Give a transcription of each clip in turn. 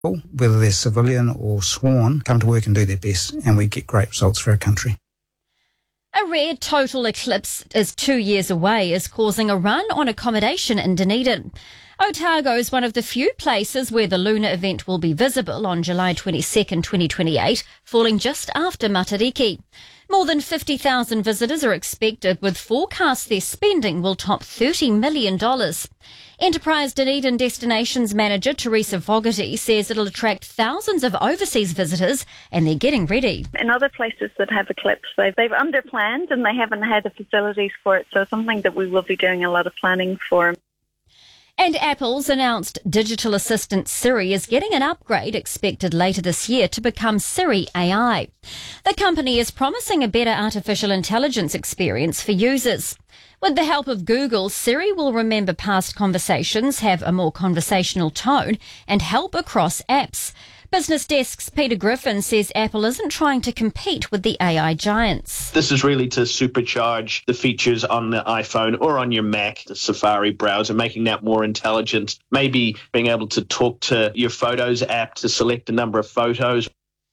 whether they're civilian or sworn, come to work and do their best, and we get great results for our country. A rare total eclipse is 2 years away is causing a run on accommodation in Dunedin. Otago is one of the few places where the lunar event will be visible on July 22nd, 2028, falling just after Matariki. More than 50,000 visitors are expected, with forecasts their spending will top $30 million. Enterprise Dunedin Destinations Manager Teresa Fogarty says it'll attract thousands of overseas visitors, and they're getting ready. In other places that have eclipse, they've underplanned and they haven't had the facilities for it, so something that we will be doing a lot of planning for. And Apple's announced digital assistant Siri is getting an upgrade expected later this year to become Siri AI. The company is promising a better artificial intelligence experience for users. With the help of Google, Siri will remember past conversations, have a more conversational tone, and help across apps. Business Desk's Peter Griffin says Apple isn't trying to compete with the AI giants. This is really to supercharge the features on the iPhone or on your Mac, the Safari browser, making that more intelligent. Maybe being able to talk to your Photos app to select a number of photos.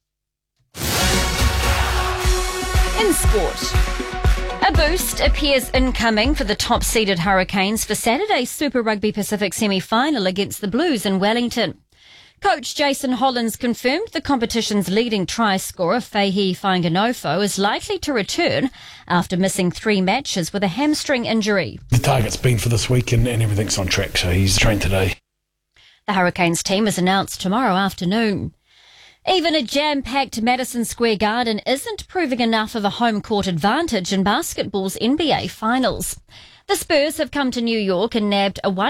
In sport, a boost appears incoming for the top-seeded Hurricanes for Saturday's Super Rugby Pacific semi-final against the Blues in Wellington. Coach Jason Hollins confirmed the competition's leading try scorer, Feihi Fainganofo, is likely to return after missing 3 matches with a hamstring injury. The target's been for this week and everything's on track, so he's trained today. The Hurricanes team is announced tomorrow afternoon. Even a jam-packed Madison Square Garden isn't proving enough of a home court advantage in basketball's NBA Finals. The Spurs have come to New York and nabbed a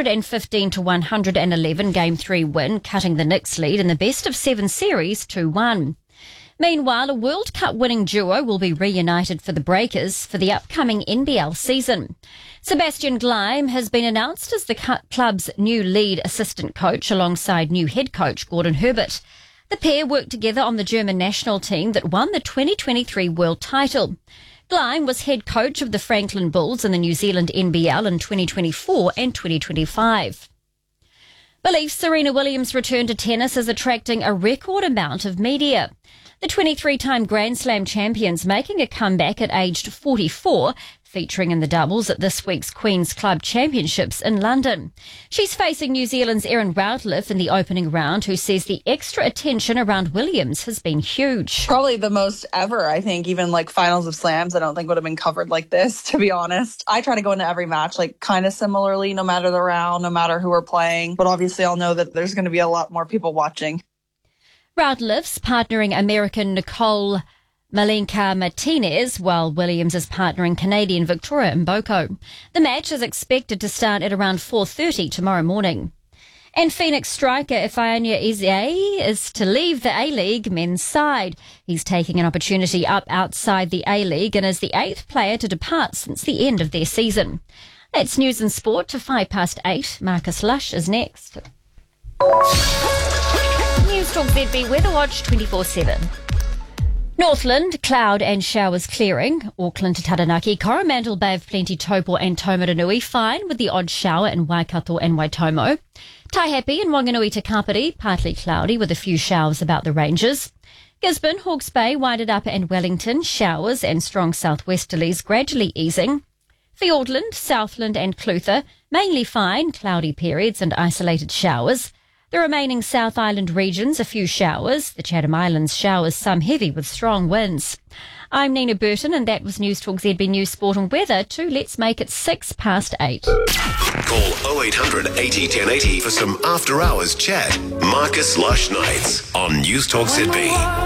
115-111 Game 3 win, cutting the Knicks' lead in the best-of-7 series 2-1. Meanwhile, a World Cup winning duo will be reunited for the Breakers for the upcoming NBL season. Sebastian Gleim has been announced as the club's new lead assistant coach alongside new head coach Gordon Herbert. The pair worked together on the German national team that won the 2023 world title. Gleim was head coach of the Franklin Bulls in the New Zealand NBL in 2024 and 2025. Belief Serena Williams' return to tennis is attracting a record amount of media. The 23-time Grand Slam champion's making a comeback at aged 44, featuring in the doubles at this week's Queen's Club Championships in London. She's facing New Zealand's Erin Routliffe in the opening round, who says the extra attention around Williams has been huge. Probably the most ever, I think. Even like finals of slams, I don't think would have been covered like this, to be honest. I try to go into every match like kind of similarly, no matter the round, no matter who we're playing. But obviously I'll know that there's going to be a lot more people watching. Routliffe's partnering American Nicole Malinka Martinez, while Williams is partnering Canadian Victoria Mboko. The match is expected to start at around 4:30 tomorrow morning. And Phoenix striker Ifeanyi Eze is to leave the A-League men's side. He's taking an opportunity up outside the A-League and is the 8th player to depart since the end of their season. That's news and sport to 8:05. Marcus Lush is next. News Talk ZB Weather Watch 24/7. Northland, cloud and showers clearing. Auckland to Taranaki, Coromandel Bay of Plenty, Taupo and Taumarunui fine with the odd shower in Waikato and Waitomo. Taihape and Wanganui to Kapiti, partly cloudy with a few showers about the ranges. Gisborne, Hawke's Bay, Wairarapa and Wellington, showers and strong southwesterlies gradually easing. Fiordland, Southland and Clutha, mainly fine, cloudy periods and isolated showers. The remaining South Island regions, a few showers. The Chatham Islands showers, some heavy with strong winds. I'm Nina Burton, and that was News Talk ZB News Sport and Weather to Let's Make It 8:06. Call 0800 80 1080 for some after-hours chat. Marcus Lush Nights on News Talk ZB.